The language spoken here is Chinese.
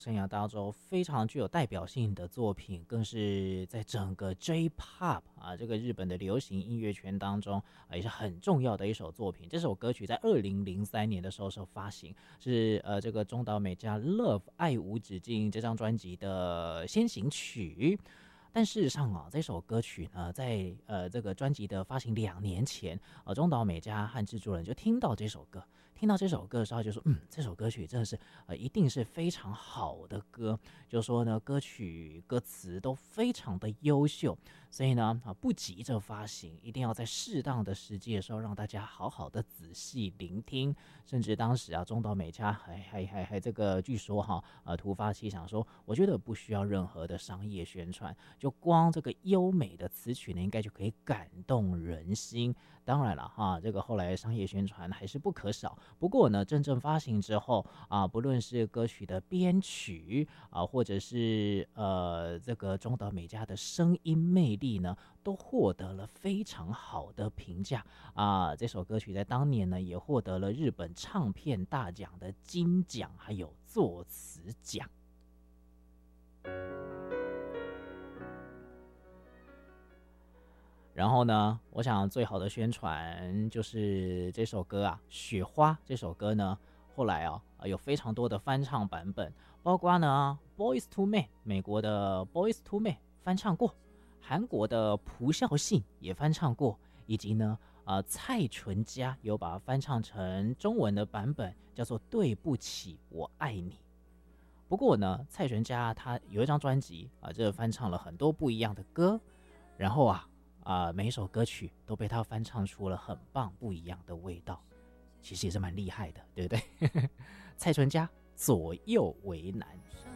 生涯当中非常具有代表性的作品，更是在整个 J-Pop 这个日本的流行音乐圈当中也是很重要的一首作品。这首歌曲在2003年的时候发行，是这个中岛美嘉 Love 爱无止境这张专辑的先行曲。但事实上这首歌曲呢，在这个专辑的发行2年前，中岛美嘉和制作人就听到这首歌，的时候就说，这首歌曲真的是一定是非常好的歌，就说呢歌曲歌词都非常的优秀，所以呢不急着发行，一定要在适当的时机的时候让大家好好的仔细聆听。甚至当时中岛美嘉还这个据说突发奇想说，我觉得不需要任何的商业宣传，就光这个优美的词曲呢，应该就可以感动人心。当然了这个后来商业宣传还是不可少。不过呢，真正发行之后不论是歌曲的编曲或者是这个中岛美嘉的声音魅力呢，都获得了非常好的评价这首歌曲在当年呢，也获得了日本唱片大奖的金奖，还有作词奖。然后呢，我想最好的宣传就是这首歌雪花这首歌呢，后来有非常多的翻唱版本，包括呢 Boyz II Men 美国的 Boyz II Men 翻唱过，韩国的朴孝信也翻唱过，以及呢蔡淳佳有把它翻唱成中文的版本，叫做对不起我爱你。不过呢，蔡淳佳他有一张专辑这翻唱了很多不一样的歌，然后每一首歌曲都被他翻唱出了很棒不一样的味道，其实也是蛮厉害的，对不对？蔡淳佳左右为难。